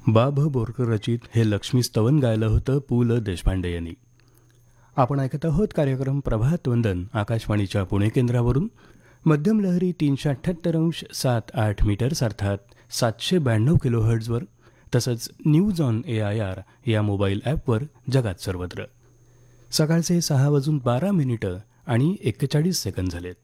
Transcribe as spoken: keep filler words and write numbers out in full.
बा भ बोरकर रचित हे लक्ष्मी स्तवन गायलं होतं पु ल देशपांडे यांनी. आपण ऐकत आहोत कार्यक्रम प्रभात वंदन आकाशवाणीच्या पुणे केंद्रावरून. मध्यम लहरी तीनशे अठ्ठ्याहत्तर अंश सात आठ मीटर्स अर्थात सातशे ब्याण्णव किलोहर्ट्झवर तसंच news on A I R या मोबाईल ॲपवर जगात सर्वत्र. सकाळचे सहा वाजून बारा मिनिटं आणि एक्केचाळीस सेकंद झालेत.